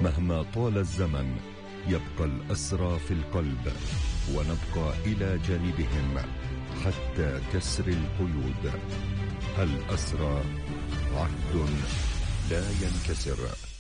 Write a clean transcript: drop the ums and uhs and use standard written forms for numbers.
مهما طال الزمن يبقى الأسرى في القلب، ونبقى إلى جانبهم حتى كسر القيود. الأسرى عهد لا ينكسر.